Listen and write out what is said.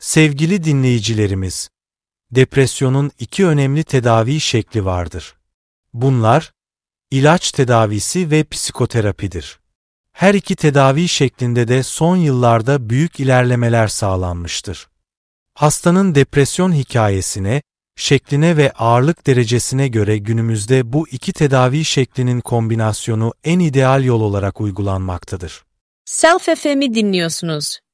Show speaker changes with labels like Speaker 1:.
Speaker 1: Sevgili dinleyicilerimiz, depresyonun iki önemli tedavi şekli vardır. Bunlar, ilaç tedavisi ve psikoterapidir. Her iki tedavi şeklinde de son yıllarda büyük ilerlemeler sağlanmıştır. Hastanın depresyon hikayesine, şekline ve ağırlık derecesine göre günümüzde bu iki tedavi şeklinin kombinasyonu en ideal yol olarak uygulanmaktadır.
Speaker 2: Self FM'i dinliyorsunuz.